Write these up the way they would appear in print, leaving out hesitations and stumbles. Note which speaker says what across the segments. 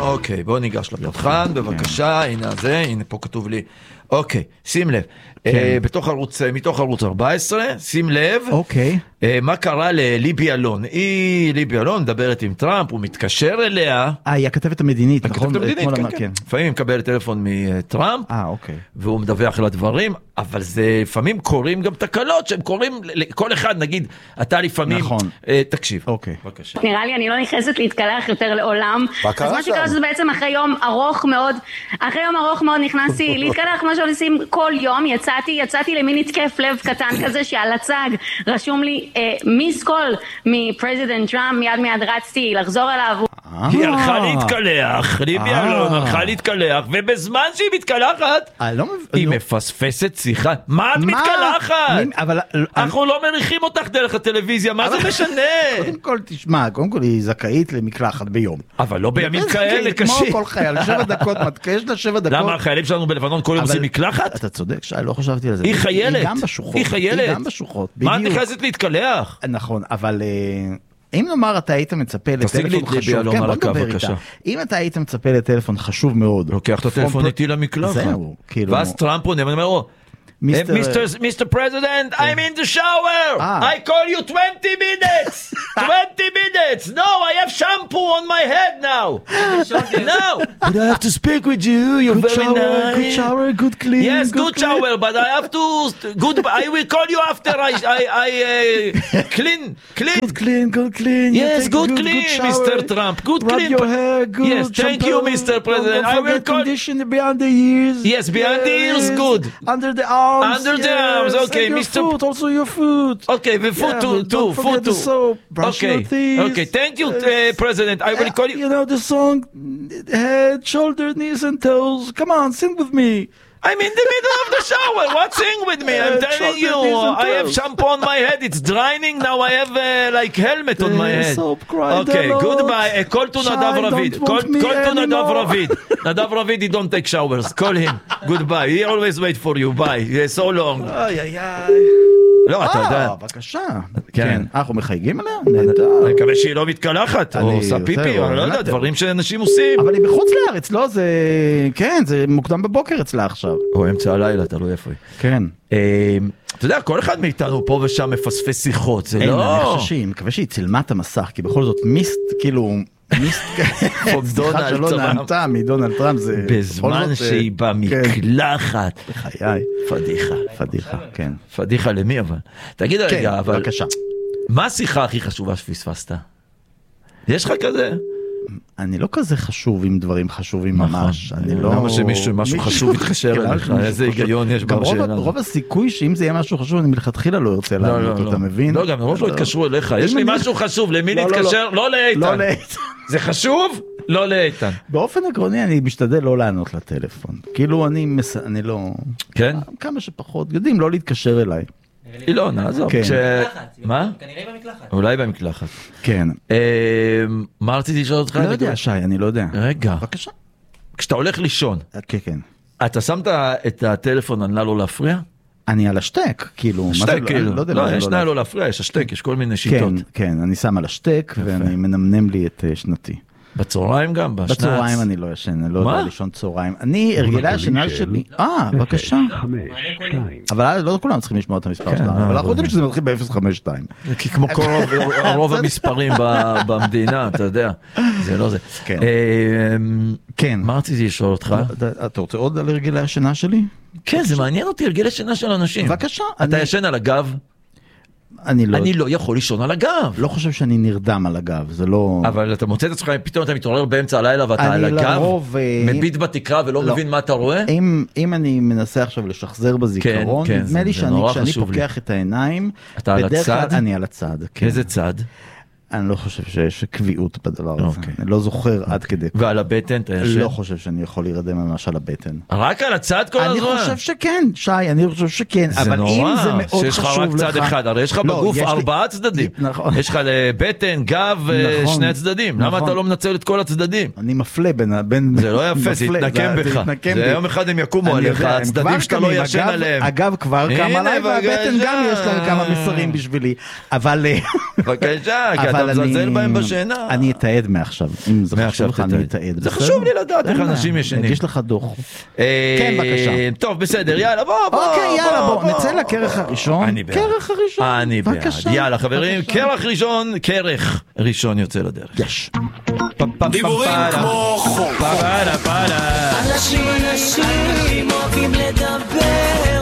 Speaker 1: אוקיי, בוא ניגש למבחן, בבקשה, הנה זה, הנה פה כתוב לי. אוקיי, שים לב, מתוך ערוץ 14, שים לב, מה קרה לליבי אלון. ליבי אלון מדברת עם טראמפ, הוא מתקשר אליה.
Speaker 2: היא הכתבת המדינית, נכון?
Speaker 1: הכתבת המדינית, כן. לפעמים מקבל טלפון מטראמפ, והוא מדווח על הדברים, אבל זה לפעמים קוראים גם תקלות, שהם קוראים לכל אחד, נגיד, אתה לפעמים, תקשיב. בבקשה.
Speaker 3: נראה לי, אני לא נכנסת להתקלח יותר לעולם. אז מה שקרה שזה בעצם אחרי יום ארוך מאוד נכנסתי להתקלח, מה שעושים כל יום, יצאתי למין התקף לב קטן כזה שעל הצג רשום לי מיס קול מפרזידנט טראמפ, מיד רצתי לחזור אליו.
Speaker 1: היא הלכה להתקלח, ליבי אלון הלכה להתקלח, ובזמן שהיא מתקלחת, היא מפספסת שיחה. מה את מתקלחת? אנחנו לא מריחים אותך דרך הטלוויזיה, מה זה משנה?
Speaker 2: קודם כל היא זכאית למקלחת ביום.
Speaker 1: אבל לא בימים כאלה קשים.
Speaker 2: כמו כל חייל, 7 דקות, מתקש לה 7 דקות.
Speaker 1: למה החיילים שלנו בלבנון כל יום עושים מקלחת?
Speaker 2: אתה צודק, שי, לא חשבתי על זה.
Speaker 1: היא חיילת.
Speaker 2: היא גם בשוחות.
Speaker 1: מה את נכנסת להתקלח?
Speaker 2: נכון, אבל אם נאמר אתה היית מצפה לטלפון חשוב, כן, בוא נדבר איתה. אם אתה היית מצפה לטלפון חשוב מאוד,
Speaker 1: לוקח את הטלפון איתי למקלחת. ואז טראמפ עונה ואומר לו, Mr. President, I'm in the shower. I call you 20 minutes. 20 minutes. No, I have shampoo on my head now. No, but I have to speak with you. You're very nice.
Speaker 2: Good shower, good clean.
Speaker 1: Yes, good shower, but I have to. I will call you after I clean.
Speaker 2: Good clean.
Speaker 1: Yes, good clean, Mr. Trump. Good clean.
Speaker 2: Rub your hair, good.
Speaker 1: Yes, thank you, Mr. President. I will call.
Speaker 2: Condition behind the ears.
Speaker 1: Yes, behind the ears, good.
Speaker 2: Under the arms.
Speaker 1: Under the arms, okay, Mr.
Speaker 2: Foot, also your foot.
Speaker 1: Okay, the foot too. Foot too.
Speaker 2: Soap, brush your teeth.
Speaker 1: Okay, thank you, President. I will call you.
Speaker 2: You know the song, head, shoulder, knees and toes. Come on, sing with me.
Speaker 1: I'm in the middle of the shower. What sing with me? I'm telling you, I have shampoo on my head. It's drying. Now I have like helmet on my head. Okay, goodbye. Call to Nadav Ravid. Call to Nadav Ravid. Nadav Ravid, he don't take showers. Call him. Goodbye. He always wait for you. Bye. So long. לא, אתה יודע.
Speaker 2: בבקשה. כן. אנחנו מחייגים עליה? נהדר.
Speaker 1: אני מקווה שהיא לא מתקלחת, או עושה פיפי, או לא יודע, דברים שאנשים עושים.
Speaker 2: אבל היא בחוץ לארץ, לא? זה... כן, זה מוקדם בבוקר אצלה עכשיו.
Speaker 1: או אמצע הלילה, אתה לא איפה היא.
Speaker 2: כן.
Speaker 1: אתה יודע, כל אחד מאיתנו פה ושם מפספס שיחות, זה לא...
Speaker 2: אני מקווה שהיא צילמה את המסך, כי בכל זאת מיסט, כאילו...
Speaker 1: סליחה שלא
Speaker 2: נענתה מדונלד טראמפ, זה
Speaker 1: בזמן שהיא במקלחת.
Speaker 2: בחיי. פדיחה, כן.
Speaker 1: פדיחה למי אבל? תגיד רגע, אבל...
Speaker 2: בבקשה.
Speaker 1: מה השיחה הכי חשובה שפספסת? יש לך כזה?
Speaker 2: אני לא כזה חשוב עם דברים חשובים ממש.
Speaker 1: למה שמשהו חשוב יתחשר אליך? איזה היגיון יש בשאלה?
Speaker 2: רוב הסיכוי שאם זה יהיה משהו חשוב, אני מלכתחילה לא ארצה לענות, אתה מבין?
Speaker 1: לא, גם מראש לא יתקשרו אליך. יש לי משהו חשוב, למי להתקשר? לא לאיתן. זה חשוב? לא לאיתן.
Speaker 2: באופן עקרוני אני משתדל לא לענות לטלפון. כאילו אני לא...
Speaker 1: כן?
Speaker 2: כמה שפחות, יודעים לא להתקשר אליי.
Speaker 1: היא לא עונה, עזוב. מה?
Speaker 4: כנראה במקלחת.
Speaker 1: אולי במקלחת.
Speaker 2: כן.
Speaker 1: מה רציתי לשאול אותך?
Speaker 2: לא יודע, שי, אני לא יודע.
Speaker 1: רגע.
Speaker 2: בבקשה.
Speaker 1: כשאתה הולך לישון.
Speaker 2: כן, כן.
Speaker 1: אתה שמת את הטלפון על נא לא להפריע?
Speaker 2: אני על השטק, כאילו.
Speaker 1: השטק, כאילו. לא, יש נא לא להפריע, יש השטק, יש כל מיני שיטות.
Speaker 2: כן, אני שם על השטק, ואני מנמנם לי את שנתי.
Speaker 1: בצהריים גם?
Speaker 2: בצהריים אני לא ישן, אני לא יודע לישון צהריים. אני הרגלה השנה שלי... בבקשה. אבל לא כולם צריכים לשמוע את המספר שלנו, אבל אנחנו יודעים שזה מתחיל ב-052.
Speaker 1: כי כמו כל רוב המספרים במדינה, אתה יודע, זה לא זה. כן. מה רציתי לשאול אותך?
Speaker 2: אתה רוצה עוד על הרגלה השנה שלי?
Speaker 1: כן, זה מעניין אותי, הרגלה השנה של אנשים.
Speaker 2: בבקשה.
Speaker 1: אתה ישן על הגב? אני לא יכול לישון על הגב.
Speaker 2: לא חושב שאני נרדם על הגב, זה לא...
Speaker 1: אבל אתה מוצא את עצמך, פתאום אתה מתעורר באמצע הלילה ואתה על הגב, מביט בתקרה ולא מבין מה אתה רואה?
Speaker 2: אם אני מנסה עכשיו לשחזר בזיכרון, נדמה לי כשאני פוקח את העיניים,
Speaker 1: אתה על הצד?
Speaker 2: אני על הצד.
Speaker 1: איזה צד?
Speaker 2: אני לא חושב שיש קביעות בדבר הזה. אני לא זוכר עד כדי.
Speaker 1: ועל הבטן אתה ישן?
Speaker 2: לא חושב שאני יכול להירדם ממש על הבטן.
Speaker 1: רק על הצד כל הזמן?
Speaker 2: אני חושב שכן, שי, אני חושב שכן.
Speaker 1: זה נורא, שיש לך רק צד אחד. הרי יש לך בגוף 4 צדדים. יש לך בטן, גב, 2 צדדים. למה אתה לא מנצל את כל הצדדים?
Speaker 2: אני מפלה בין...
Speaker 1: זה לא יפה, זה יתנקם בך. זה יום אחד הם יקומו עליך, הצדדים שאתה לא ישן עליהם.
Speaker 2: הגב כבר קם עליי, והבטן גם יש לה כמה מסרים בשבילי. אבל...
Speaker 1: בבקשה, כי אתה מזלזל בהם בשינה.
Speaker 2: אני אתעד מעכשיו, אם זה חשוב לך אני אתעד.
Speaker 1: זה חשוב לי לדעת איך אנשים ישנים.
Speaker 2: יש לך דוח. כן, בבקשה.
Speaker 1: טוב, בסדר, יאללה, בוא.
Speaker 2: אוקיי, יאללה, בוא, נצא לכרך הראשון.
Speaker 1: אני בעד.
Speaker 2: כרך הראשון.
Speaker 1: אני בעד. יאללה, חברים, כרך ראשון יוצא לדרך.
Speaker 2: יש.
Speaker 4: דיבורים כמו חוק.
Speaker 5: אנשים אוהבים לדבר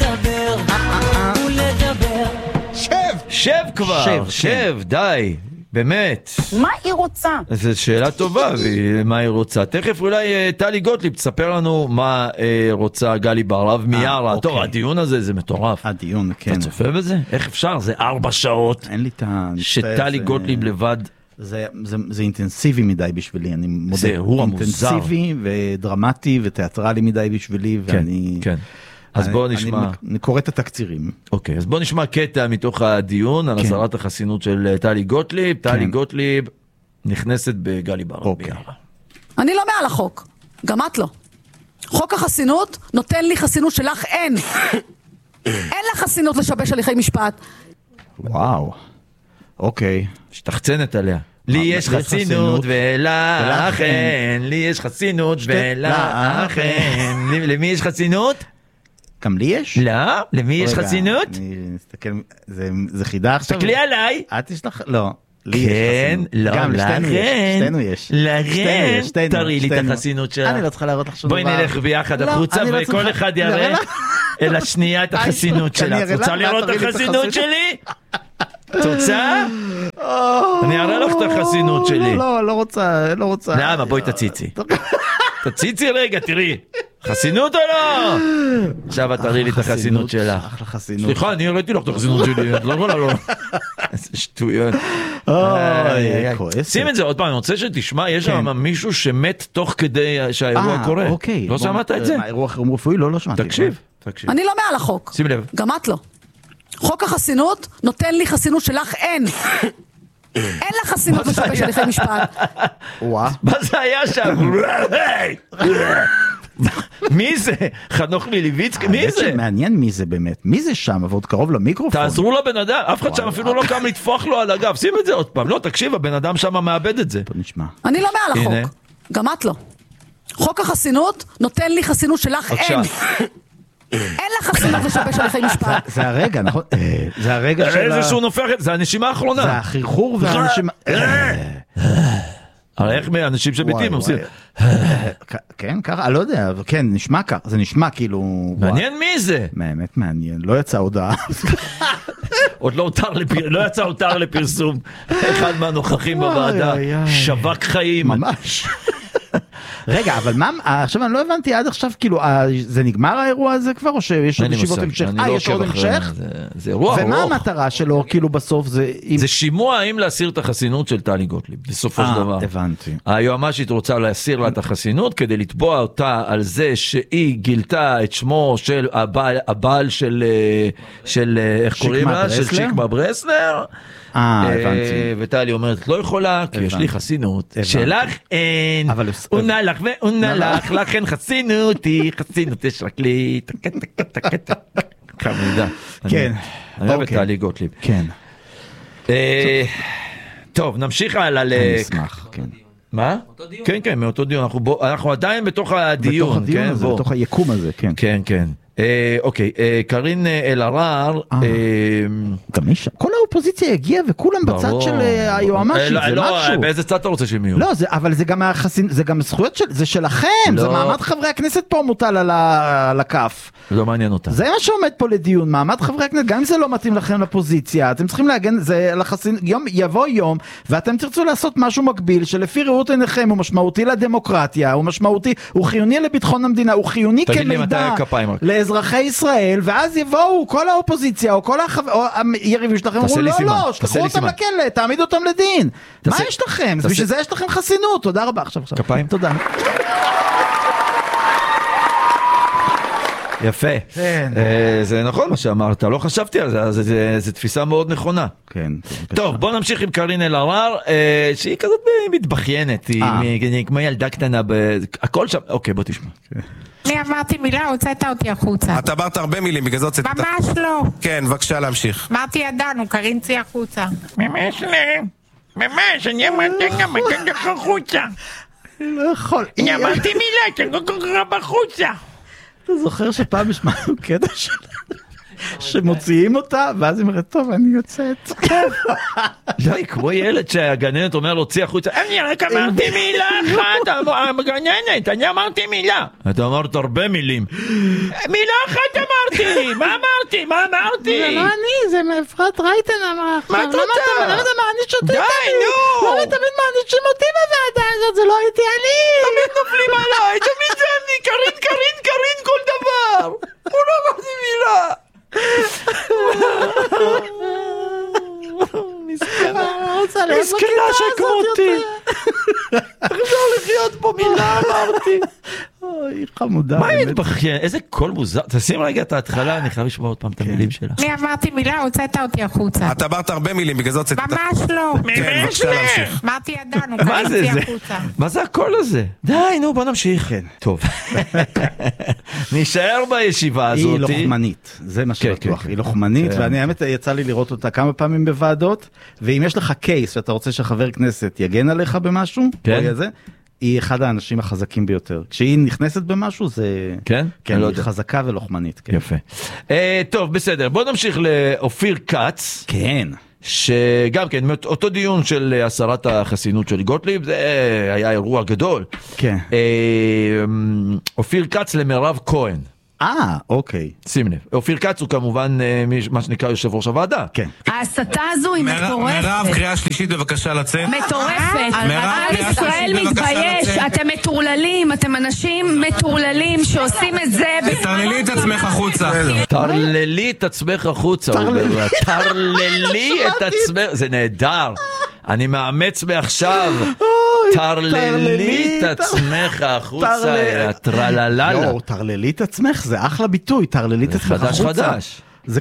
Speaker 5: ולדבר.
Speaker 1: שב כבר, שב, די, באמת.
Speaker 6: מה היא רוצה?
Speaker 1: זו שאלה טובה, מה היא רוצה. תכף אולי טלי גוטליב תספר לנו מה רוצה גלי בהרב מיארה. טוב, הדיון הזה זה מטורף.
Speaker 2: הדיון, כן.
Speaker 1: אתה צופה בזה? איך אפשר? זה 4 שעות.
Speaker 2: אין לי את ה...
Speaker 1: שטלי גוטליב לבד.
Speaker 2: זה אינטנסיבי מדי בשבילי, אני מודה.
Speaker 1: זה אירוע מוזר.
Speaker 2: אינטנסיבי ודרמטי ותיאטרלי מדי בשבילי, ואני...
Speaker 1: כן. אז בואו נשמע.
Speaker 2: אני קורא את התקצירים.
Speaker 1: אוקיי, אז בואו נשמע קטע מתוך הדיון על הסרת החסינות של טלי גוטליב. טלי גוטליב נכנסת בגלי בהרב מיארה.
Speaker 6: אני לא מעל החוק, גם את לא. חוק החסינות נותן לי חסינות שלך אין. אין לך חסינות לשבש הליכי משפט.
Speaker 2: וואו. אוקיי.
Speaker 1: שתחצנת עליה. לי יש חסינות ולך אין. לי יש חסינות ולך אין. למי יש חסינות?
Speaker 2: גם לי יש?
Speaker 1: לא, למי יש חסינות?
Speaker 2: אני מסתכל, זה חידה עכשיו?
Speaker 1: תסתכלי עליי.
Speaker 2: את יש לך? לא.
Speaker 1: כן, לא,
Speaker 2: גם לשתינו יש.
Speaker 1: לכן, תראי לי את החסינות שלה.
Speaker 2: אני לא צריכה להראות לך שום דבר.
Speaker 1: בואי נלך ביחד החוצה וכל אחד יראה אל השנייה את החסינות שלה. את רוצה לראות את החסינות שלי? תוצאה? אני אראה לך את החסינות שלי.
Speaker 2: לא רוצה.
Speaker 1: למה? בואי תציצי. תציצי רגע, תראי. חסינות או לא? עכשיו את תראי לי את החסינות שלך.
Speaker 2: אחלה חסינות.
Speaker 1: סליחה, אני הראיתי לך את החסינות שלי. את לא יכולה לא. איזה שטויות. שים את זה עוד פעם, אני רוצה שתשמע, יש שם מישהו שמת תוך כדי שהאירוע קורה. לא שמעת את זה?
Speaker 2: האירוע חירום רפואי? לא שמעתי.
Speaker 1: תקשיב.
Speaker 6: אני לא מעל החוק.
Speaker 1: שים לב.
Speaker 6: גם את לא. חוק החסינות נותן לי חסינות שלך אין. אין לך חסינות לשבש הליכי משפט.
Speaker 2: וואה.
Speaker 1: מה זה היה שם? מי זה? חנוך מליביצקי? מי זה?
Speaker 2: מעניין מי זה באמת. מי זה שם? ועוד קרוב למיקרופון.
Speaker 1: תעזרו לבן אדם. אף אחד שם אפילו לא קם לטפוח לו על הגב. שים את זה עוד פעם. לא, תקשיב, הבן אדם שם מאבד את זה.
Speaker 2: בוא נשמע.
Speaker 6: אני לא מעל החוק. גם את לא. חוק החסינות נותן לי חסינות שלך אין. אין לך חסינות לשבש הליכי משפט.
Speaker 2: זה הרגע, נכון? זה הרגע של...
Speaker 1: איזה שהוא נופך, זה הנשימה האחרונה.
Speaker 2: זה החרחור והנשימה...
Speaker 1: הרי איך מאנשים שמתים עושים?
Speaker 2: כן, ככה, לא יודע, כן, נשמע ככה, זה נשמע כאילו...
Speaker 1: מעניין מי זה?
Speaker 2: באמת מעניין, לא יצא הודעה.
Speaker 1: עוד לא יצא הותר לפרסום. אחד מהנוכחים בוועדה, שווק חיים.
Speaker 2: ממש. רגע, אבל מה, עכשיו אני לא הבנתי עד עכשיו, כאילו, זה נגמר האירוע הזה כבר, או שיש עוד ישיבות המשך? יש עוד המשך?
Speaker 1: זה אירוע ארוך.
Speaker 2: ומה המטרה שלו, כאילו, בסוף זה...
Speaker 1: זה שימוע האם להסיר את החסינות של טלי גוטליב, בסופו של דבר.
Speaker 2: הבנתי.
Speaker 1: היועמ"שית רוצה להסיר לה את החסינות, כדי לתבוע אותה על זה שהיא גילתה את שמו של הבעל של איך קוראים לה? של שיקמה ברסלר.
Speaker 2: הבנתי.
Speaker 1: וטלי אומרת, לא יכולה, כי יש לי חסינות. שלך אין. עונה לך ועונה לך, לכן חסינות היא, חסינות יש רק לי. חמודה.
Speaker 2: כן.
Speaker 1: אני אוהב את טלי גוטליב.
Speaker 2: כן.
Speaker 1: טוב, נמשיך הלאה.
Speaker 2: אני אשמח, כן.
Speaker 1: מה? כן, כן, מאותו דיון. אנחנו עדיין בתוך הדיון.
Speaker 2: בתוך הדיון הזה, בתוך היקום הזה, כן.
Speaker 1: כן, כן. אוקיי, קרין אלהרר,
Speaker 2: כל האופוזיציה הגיעה וכולם בצד של היועמ"שית, זה משהו.
Speaker 1: באיזה צד אתה רוצה שהם יהיו?
Speaker 2: לא, אבל זה גם זכויות, זה שלכם, זה מעמד חברי הכנסת פה מוטל על הכף.
Speaker 1: לא מעניין אותה.
Speaker 2: זה מה שעומד פה לדיון, מעמד חברי הכנסת, גם אם זה לא מתאים לכם לפוזיציה, אתם צריכים להגן, זה יבוא יום, ואתם תרצו לעשות משהו מקביל, שלפי ראות עיניכם הוא משמעותי לדמוקרטיה, הוא משמעותי, הוא חיוני לביטחון המדינה, הוא חיוני כמידע לאזרחי ישראל, ואז יבואו כל האופוזיציה, או כל היריבים שלכם, אמרו לא, לא, שלחו אותם לכלא, תעמיד אותם לדין. מה יש לכם? בשביל זה יש לכם חסינות. תודה רבה. עכשיו.
Speaker 1: כפיים.
Speaker 2: תודה.
Speaker 1: יפה. זה נכון מה שאמרת, לא חשבתי על זה, זו תפיסה מאוד נכונה.
Speaker 2: כן.
Speaker 1: טוב, בוא נמשיך עם קרין אלהרר, שהיא כזאת מתבחיינת, היא כמו ילדה קטנה, הכל שם, אוקיי, בוא תשמע.
Speaker 7: אני אמרתי מילה, הוצאת אותי החוצה.
Speaker 8: את אמרת הרבה מילים, בגלל זה הוצאת אותך.
Speaker 7: ממש לא.
Speaker 8: כן, בבקשה להמשיך.
Speaker 7: אמרתי ידענו, קרין צי החוצה.
Speaker 5: ממש אני אמרתי גם את החוצה.
Speaker 2: אני לא יכול.
Speaker 5: אני אמרתי מילה, אתה לא בחוצה.
Speaker 2: אתה זוכר שפעם יש משהו קטע שמוציאים אותה, ואז היא אומרת, טוב, אני יוצאת.
Speaker 1: די, כמו ילד שהגננת אומר להוציא החוצה,
Speaker 5: אני רק אמרתי מילה אחת, הגננת, אני אמרתי מילה.
Speaker 1: אתה אמרת הרבה מילים.
Speaker 5: מילה אחת אמרתי, מה אמרתי?
Speaker 2: זה לא אני, זה מאפרת רייטן אמרה.
Speaker 5: מה את רוצה?
Speaker 2: למה אתה מעניש אותי?
Speaker 5: די, נו!
Speaker 2: למה תמיד מענישים אותי בוועדה הזאת? זה לא הייתי אני!
Speaker 5: תמיד נופלים עליי, תמיד זה אני, קרין, כל דבר! הוא לא אמרתי מילה!
Speaker 2: מסכנה שכמותי.
Speaker 1: אפשר לחיות פה מילה, אמרתי.
Speaker 2: אוי, חמודה.
Speaker 1: מה מתבכיין? איזה קול מוזר. תשים רגע את ההתחלה, אני חייב לשמוע עוד פעם את המילים שלה.
Speaker 7: אני אמרתי מילה, הוצאת אותי החוצה.
Speaker 8: את אמרת הרבה מילים, בגלל זה הוצאת אותך.
Speaker 7: ממש לא.
Speaker 8: כן, בבקשה להמשיך.
Speaker 7: אמרתי ידענו,
Speaker 1: מה
Speaker 7: קרין
Speaker 1: זה
Speaker 7: צי
Speaker 1: זה?
Speaker 7: החוצה.
Speaker 1: מה זה הקול הזה? די, נו, בוא נמשיך. טוב. נשאר בישיבה הזאת.
Speaker 2: היא לוחמנית, זה מה שבטוח. היא לוחמנית, ואני האמת יצא לי לראות אותה כמה פעמים בוועדות, ואם יש לך קייס שאתה רוצה שחבר כנסת יגן עליך במשהו, היא אחד האנשים החזקים ביותר. כשהיא נכנסת במשהו זה...
Speaker 1: כן?
Speaker 2: כן, היא חזקה ולוחמנית.
Speaker 1: יפה. טוב, בסדר. בוא נמשיך לאופיר כץ.
Speaker 2: כן.
Speaker 1: שגם כן, אותו דיון של הסרת החסינות של גוטליב, זה היה אירוע גדול.
Speaker 2: כן.
Speaker 1: אופיר כץ למירב כהן.
Speaker 2: אוקיי.
Speaker 1: שים לב. אופיר כץ הוא כמובן מה שנקרא יושב ראש הוועדה.
Speaker 2: כן.
Speaker 6: ההסתה הזו היא מטורפת.
Speaker 8: מירב, קריאה שלישית בבקשה לצאת.
Speaker 6: מטורפת.
Speaker 8: מירב,
Speaker 6: עם ישראל מתבייש, אתם מטורללים, אתם אנשים מטורללים שעושים את זה.
Speaker 8: תרללי את עצמך החוצה.
Speaker 1: תרללי את עצמך החוצה. תרללי את עצמך, זה נהדר. אני מאמץ מעכשיו. תרללי את עצמך החוצה. טרלללה.
Speaker 2: לא, תרללי את עצמך, זה אחלה ביטוי, תרללי את עצמך החוצה.
Speaker 1: חדש.
Speaker 2: זה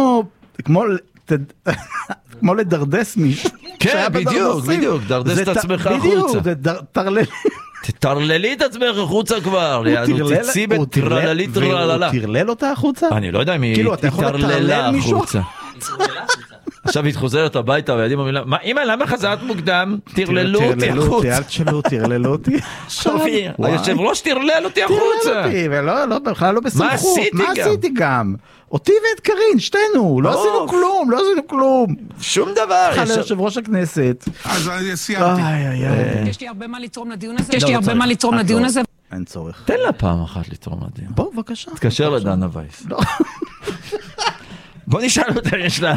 Speaker 2: כמו לדרדס מישהו.
Speaker 1: כן, בדיוק, דרדס את עצמך החוצה. תרללי את עצמך החוצה כבר, תצאי בטרללי טרללה.
Speaker 2: הוא תרלל אותה החוצה?
Speaker 1: אני לא יודע אם היא תרללה החוצה. עכשיו היא חוזרת הביתה והילדים אומרים לה, אמא, למה חזרת מוקדם? תרללו אותי החוצה.
Speaker 2: תרללו אותי.
Speaker 1: היושב ראש תרלל אותי החוצה.
Speaker 2: ולא, בכלל לא בסמכות.
Speaker 1: מה
Speaker 2: עשיתי גם? אותי ואת קרין, שתינו, לא עשינו כלום.
Speaker 1: שום דבר.
Speaker 2: חלה יושב ראש הכנסת.
Speaker 8: אז אני סיימתי.
Speaker 7: יש לי הרבה מה לתרום לדיון הזה.
Speaker 2: אין צורך.
Speaker 1: תן לה פעם אחת לתרום לדיון.
Speaker 2: בוא, בבקשה.
Speaker 1: תתקשר לדנה וייס. בוא נשאל אותה, יש לה...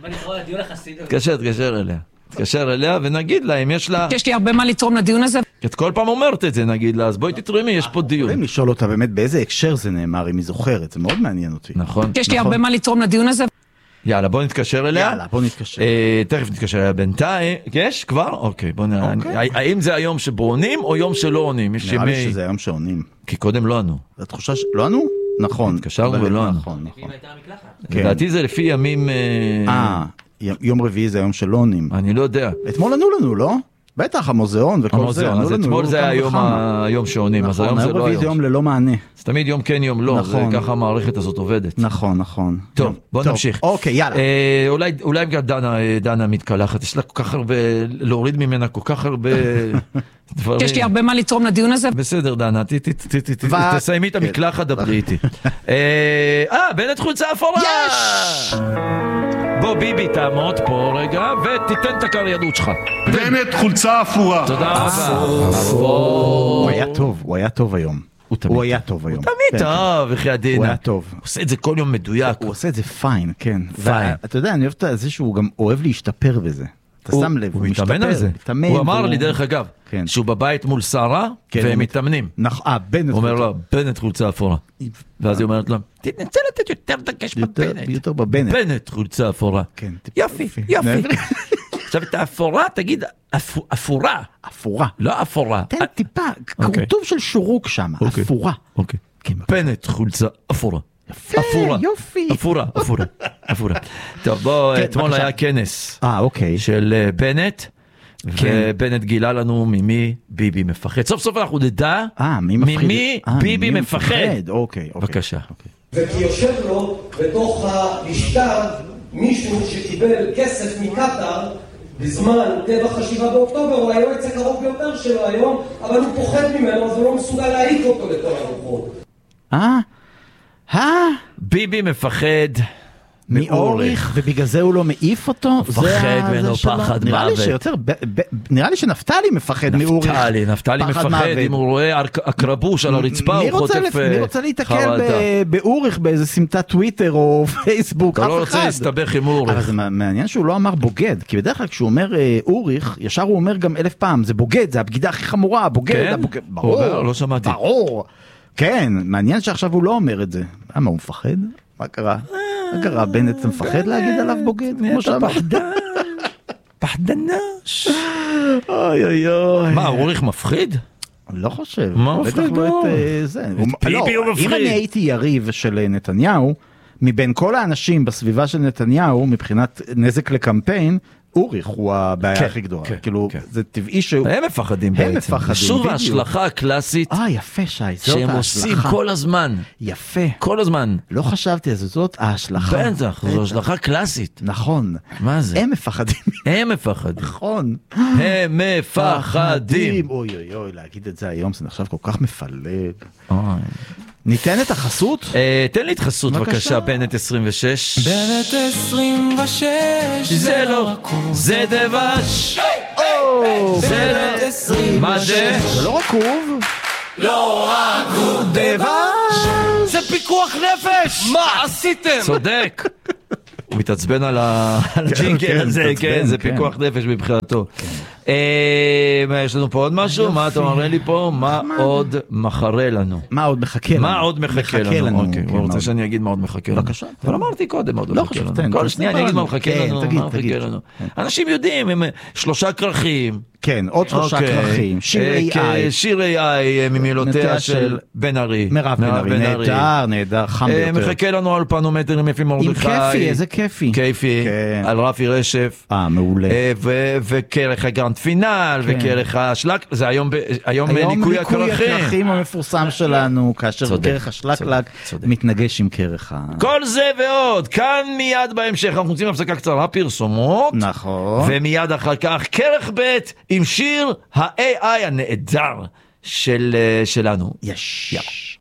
Speaker 1: תתקשר אליה ונגיד לה אם יש לה...
Speaker 7: יש לי הרבה מה לתרום לדיון הזה.
Speaker 1: את כל פעם אומרת את זה נגיד לה, אז בואי תתרמי, יש פה דיון.
Speaker 2: יכולים לשאול אותה באמת באיזה הקשר זה נאמר, אם היא זוכרת, זה מאוד מעניין אותי.
Speaker 1: נכון.
Speaker 7: יש לי הרבה מה לתרום לדיון הזה.
Speaker 1: יאללה, בוא נתקשר אליה.
Speaker 2: יאללה, בוא נתקשר.
Speaker 1: תכף נתקשר אליה בינתיים. יש כבר? אוקיי, בוא נראה. האם זה היום שבו עונים או יום שלא עונים?
Speaker 2: נראה לי שזה היום שעונים.
Speaker 1: כי קודם לא ענו.
Speaker 2: התחושה לא ענו? נכון.
Speaker 1: התקשרנו ולא ענו.
Speaker 2: נכון.
Speaker 1: לדעתי זה לפי ימים...
Speaker 2: יום רביעי זה היום שלא עונים.
Speaker 1: אני לא יודע.
Speaker 2: אתמול ענו לנו, לא? בטח, המוזיאון וכל זה.
Speaker 1: אז אתמול זה היום שעונים, אז היום זה לא
Speaker 2: רביעי זה יום ללא מענה.
Speaker 1: אז תמיד יום כן יום לא, ככה המערכת הזאת עובדת.
Speaker 2: נכון.
Speaker 1: טוב, בוא נמשיך.
Speaker 2: אוקיי, יאללה.
Speaker 1: אולי גם דנה מתקלחת, יש לה כל כך הרבה, להוריד ממנה כל כך הרבה דברים.
Speaker 7: יש לי הרבה מה לתרום לדיון הזה.
Speaker 1: בסדר, דנה, תסיימי את המקלחת, דברי איתי. בנט חולצה אפורה! יש! בוא ביבי תעמוד פה רגע ותיתן את הקריינות שלך.
Speaker 9: בנט חולצה אפורה.
Speaker 1: תודה רבה.
Speaker 2: הוא היה טוב היום. הוא היה טוב היום.
Speaker 1: הוא תמיד טוב, אחי עדינה.
Speaker 2: הוא היה טוב.
Speaker 1: הוא עושה את זה כל יום מדויק.
Speaker 2: הוא עושה את זה פיין, כן. אתה יודע, אני אוהב את זה שהוא גם אוהב להשתפר בזה. אתה שם לב,
Speaker 1: הוא מתאמן על זה. הוא אמר לי דרך אגב, שהוא בבית מול שרה והם מתאמנים.
Speaker 2: בנט.
Speaker 1: הוא אומר לו, בנט חולצה אפורה. ואז היא אומרת לו, תנסה לתת יותר דגש בבנט.
Speaker 2: יותר בבנט.
Speaker 1: בנט חולצה אפורה. יופי. עכשיו את האפורה תגיד אפורה.
Speaker 2: אפורה.
Speaker 1: לא אפורה.
Speaker 2: תן טיפה, כרטוב של שורוק שם. אפורה.
Speaker 1: בנט חולצה אפורה.
Speaker 2: אפורה. יופי.
Speaker 1: אפורה. טוב בוא, אתמול היה כנס של בנט ובנט גילה לנו ממי ביבי מפחד. סוף סוף אנחנו נדע ממי ביבי מפחד.
Speaker 2: אוקיי.
Speaker 1: בבקשה.
Speaker 10: וכי יושב לו בתוך הלשכה מישהו שקיבל כסף מקטר בזמן טבח ה7 באוקטובר, הוא היועץ הקרוב ביותר שלו היום, אבל הוא פוחד ממנו, אז הוא לא מסוגל להעיק אותו לכל הרוחות.
Speaker 1: ביבי מפחד
Speaker 2: מאוריך, ובגלל זה הוא לא מעיף אותו?
Speaker 1: מפחד ממנו פחד מוות.
Speaker 2: נראה לי שנפתלי מפחד מאוריך.
Speaker 1: נפתלי מפחד, אם הוא רואה הקרבוש על הרצפה, הוא חוטף
Speaker 2: מי רוצה להתקל באוריך באיזה סמטת טוויטר או פייסבוק?
Speaker 1: אתה לא רוצה להסתבך עם אוריך.
Speaker 2: אבל זה מעניין שהוא לא אמר בוגד, כי בדרך כלל כשהוא אומר אוריך, ישר הוא אומר גם 1000 פעם, זה בוגד, זה הבגידה הכי חמורה, בוגד, ברור.
Speaker 1: לא שמעתי.
Speaker 2: ברור. כן, מעניין שעכשיו הוא לא אומר את זה. למה הוא מפחד? מה קרה? מה קרה? בנט מפחד להגיד עליו בוגד? כמו שאמר.
Speaker 1: פחדנש.
Speaker 2: אוי אוי אוי.
Speaker 1: מה, אוריך מפחיד?
Speaker 2: לא חושב.
Speaker 1: מה מפחיד?
Speaker 2: אם אני הייתי יריב של נתניהו, מבין כל האנשים בסביבה של נתניהו, מבחינת נזק לקמפיין, אוריך הוא הבעיה הכי גדולה. כאילו, זה טבעי שהוא...
Speaker 1: הם מפחדים בעצם. שוב ההשלכה הקלאסית.
Speaker 2: יפה שי, זאת ההשלכה.
Speaker 1: שהם עושים כל הזמן.
Speaker 2: יפה.
Speaker 1: כל הזמן.
Speaker 2: לא חשבתי על זה, זאת ההשלכה.
Speaker 1: בטח, זו השלכה קלאסית.
Speaker 2: נכון.
Speaker 1: מה זה?
Speaker 2: הם מפחדים.
Speaker 1: הם מפחדים.
Speaker 2: נכון.
Speaker 1: הם מפחדים.
Speaker 2: אוי אוי אוי, להגיד את זה היום, זה נחשב כל כך מפלג. ניתן את החסות?
Speaker 1: תן לי את חסות בבקשה, בנט 26.
Speaker 4: בנט 26
Speaker 1: זה לא רקוב, זה דבש.
Speaker 4: בנט 26
Speaker 1: מה זה?
Speaker 2: זה לא רקוב.
Speaker 4: לא רקוב דבש,
Speaker 1: זה פיקוח נפש.
Speaker 4: מה עשיתם?
Speaker 1: צודק. הוא מתעצבן על הג'ינגל הזה, כן, זה פיקוח נפש מבחינתו. יש לנו פה עוד משהו? מה אתה מראה לי פה? מה עוד מחרה לנו?
Speaker 2: מה עוד מחכה לנו?
Speaker 1: מה עוד מחכה לנו? אוקיי, הוא רוצה שאני אגיד מה עוד מחכה לנו.
Speaker 2: בבקשה.
Speaker 1: אבל אמרתי קודם מה עוד מחכה לנו. כל שנייה אני אגיד מה מחכה לנו. אנשים יודעים, הם 3 כרכים.
Speaker 2: כן, עוד 3 כרכים.
Speaker 1: שיר AI ממילותיה של בן ארי.
Speaker 2: מירב בן ארי. נהדר, חם ביותר.
Speaker 1: מחכה לנו על פנומטרים יפי מרדכי.
Speaker 2: עם כיפי, איזה כיפי.
Speaker 1: כיפי, על רפי רשף.
Speaker 2: מעולה.
Speaker 1: וכרך הגרנד פינל, וכרך השלק. זה היום ניקוי הכרכים
Speaker 2: המפורסם שלנו, כאשר כרך השלקלק מתנגש עם כרך
Speaker 1: כל זה ועוד, כאן מיד בהמשך. אנחנו רוצים הפסקה קצרה, פרסומות.
Speaker 2: נכון.
Speaker 1: ומיד אחר כך כרך ב' עם שיר ה-AI הנהדר שלנו.
Speaker 2: יש.